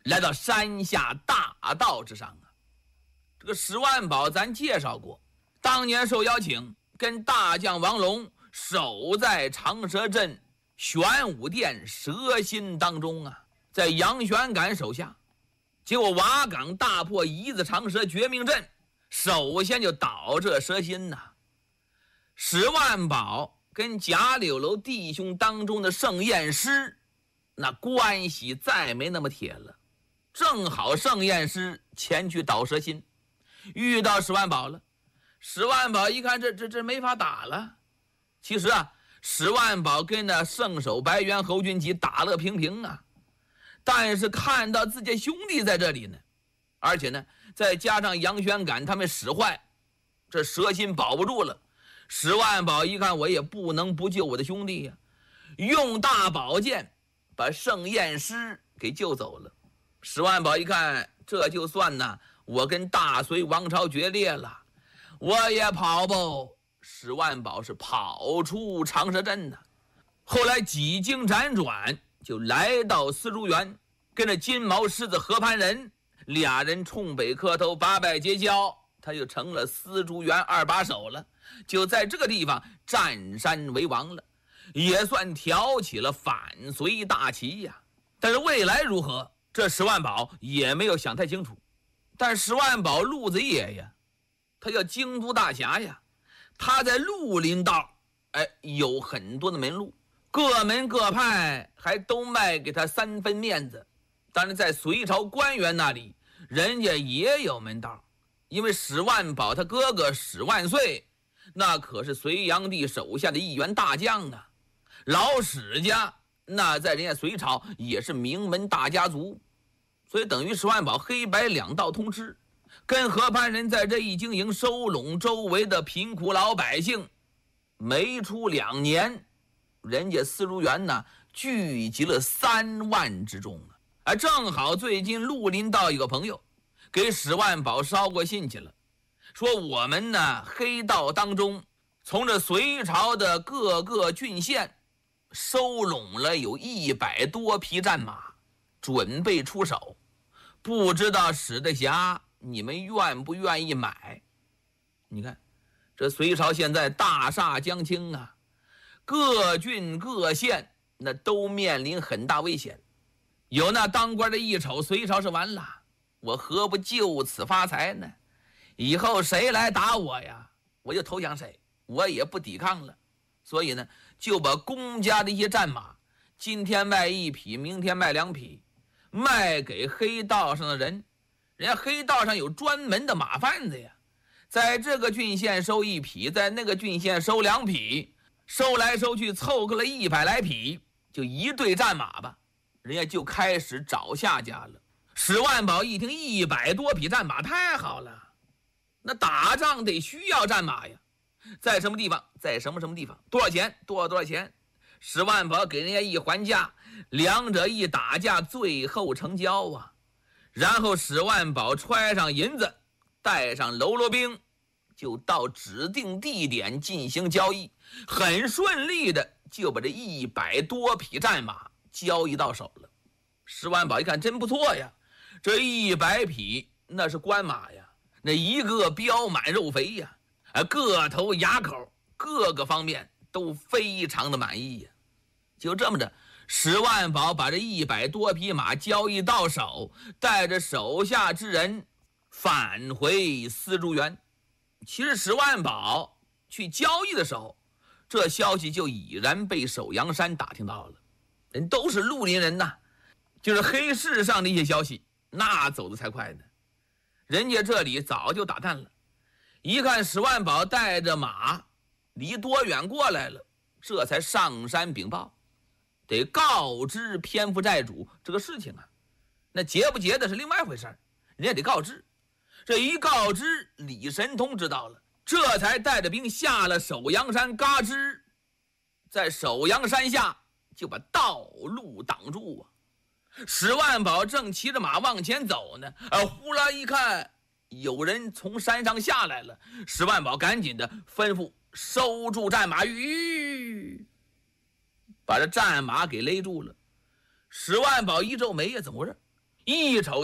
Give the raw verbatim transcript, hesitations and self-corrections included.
来到山下大道之上啊。这个十万宝咱介绍过，当年受邀请跟大将王龙守在长蛇镇玄武殿蛇心当中啊，在杨玄感手下，结果瓦岗大破一字长蛇绝命阵，首先就倒这蛇心呐、啊。十万宝跟贾柳楼弟兄当中的盛验师，那关系再没那么铁了。正好盛验师前去倒蛇心，遇到十万宝了。十万宝一看这这这没法打了。其实啊，十万宝跟那圣手白猿侯君集打乐平平啊，但是看到自己兄弟在这里呢，而且呢再加上杨玄感他们使坏，这蛇心保不住了。十万宝一看，我也不能不救我的兄弟呀、啊，用大宝剑把盛验师给救走了。十万宝一看，这就算呢，我跟大隋王朝决裂了，我也跑不。十万宝是跑出长蛇阵的，后来几经辗转，就来到丝竹园，跟着金毛狮子何潘仁俩人冲北磕头，八拜结交，他就成了丝竹园二把手了。就在这个地方占山为王了，也算挑起了反隋大旗呀。但是未来如何，这十万宝也没有想太清楚。但十万宝路子野呀，他叫京都大侠呀，他在绿林道哎有很多的门路，各门各派还都卖给他三分面子。当然在隋朝官员那里，人家也有门道，因为十万宝他哥哥史万岁那可是隋炀帝手下的一员大将啊，老史家那在人家隋朝也是名门大家族，所以等于十万宝黑白两道通吃，跟何潘仁在这一经营，收拢周围的贫苦老百姓。没出两年，人家丝竹园呢聚集了三万之众啊！啊，正好最近绿林道有个朋友给史万宝捎过信去了，说我们呢黑道当中从这隋朝的各个郡县收拢了有一百多匹战马，准备出手，不知道史大侠你们愿不愿意买？你看这隋朝现在大厦将倾啊，各郡各县那都面临很大危险。有那当官的一瞅隋朝是完了，我何不就此发财呢？以后谁来打我呀，我就投降谁，我也不抵抗了。所以呢，就把公家的一些战马，今天卖一匹，明天卖两匹，卖给黑道上的人。人家黑道上有专门的马贩子呀，在这个郡县收一匹，在那个郡县收两匹，收来收去凑够了一百来匹，就一队战马吧，人家就开始找下家了。史万宝一听一百多匹战马，太好了，那打仗得需要战马呀，在什么地方，在什么什么地方，多少钱，多少多少钱。史万宝给人家一还价，两者一打架，最后成交啊。然后史万宝揣上银子，带上喽啰兵，就到指定地点进行交易，很顺利的就把这一百多匹战马交易到手了。史万宝一看真不错呀，这一百匹那是官马呀，那一个膘满肉肥呀，个头牙口各个方面都非常的满意呀。就这么着，史万宝把这一百多匹马交易到手，带着手下之人返回丝竹园。其实史万宝去交易的时候，这消息就已然被守阳山打听到了，人都是绿林人呐，就是黑市上的一些消息那走得才快呢，人家这里早就打探了，一看史万宝带着马离多远过来了，这才上山禀报，得告知偏负债主这个事情啊。那结不结的是另外一回事，人家得告知。这一告知，李神通知道了，这才带着兵下了首阳山，嘎吱，在首阳山下就把道路挡住啊。史万宝正骑着马往前走呢，而忽然一看有人从山上下来了，史万宝赶紧的吩咐收住战马，吁，把这战马给勒住了。史万宝一皱眉呀，怎么回事？ 一瞅